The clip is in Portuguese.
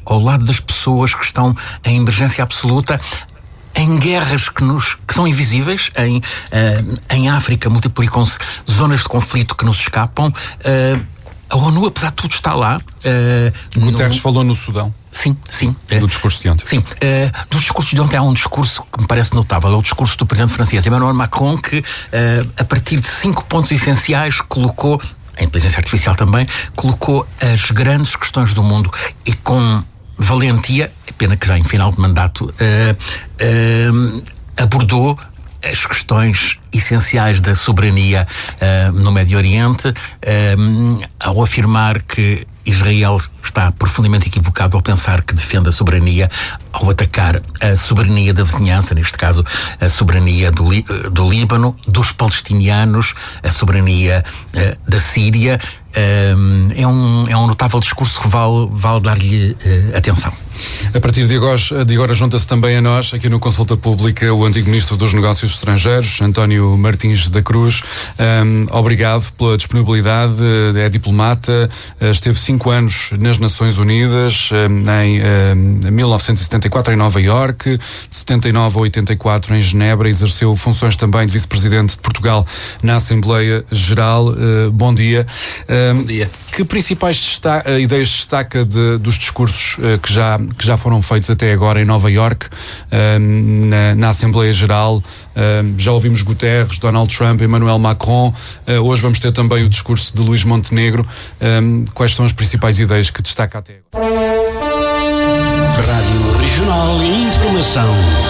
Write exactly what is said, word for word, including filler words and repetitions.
ao lado das pessoas que estão em emergência absoluta, em guerras que, nos, que são invisíveis. Em, uh, em África multiplicam-se zonas de conflito que nos escapam. Uh, a ONU, apesar de tudo, está lá. Uh, Guterres no... falou no Sudão. Sim, sim. Do discurso de ontem. Sim. Uh, do discurso de ontem há um discurso que me parece notável. É o discurso do presidente francês, Emmanuel Macron, que, uh, a partir de cinco pontos essenciais, colocou, a inteligência artificial também, colocou as grandes questões do mundo e com valentia, é pena que já em final de mandato, uh, uh, abordou as questões essenciais da soberania uh, no Médio Oriente, uh, ao afirmar que Israel está profundamente equivocado ao pensar que defende a soberania, ao atacar a soberania da vizinhança, neste caso a soberania do, do Líbano, dos palestinianos, a soberania uh, da Síria. Uh, é, um, é um notável discurso que vale, vale dar-lhe uh, atenção. A partir de agora, de agora junta-se também a nós, aqui no Consulta Pública, o antigo Ministro dos Negócios Estrangeiros, António Martins da Cruz. Um, obrigado pela disponibilidade, é diplomata, esteve cinco anos nas Nações Unidas, em um, mil novecentos e setenta e quatro em Nova Iorque, de setenta e nove a oitenta e quatro em Genebra, exerceu funções também de Vice-Presidente de Portugal na Assembleia Geral. Uh, bom dia. Um, bom dia. Que principais desta- ideias destaca de, dos discursos uh, que já que já foram feitos até agora em Nova Iorque, um, na, na Assembleia Geral? Um, já ouvimos Guterres, Donald Trump, Emmanuel Macron, uh, hoje vamos ter também o discurso de Luís Montenegro. Um, quais são as principais ideias que destaca até agora? Rádio Regional e Informação.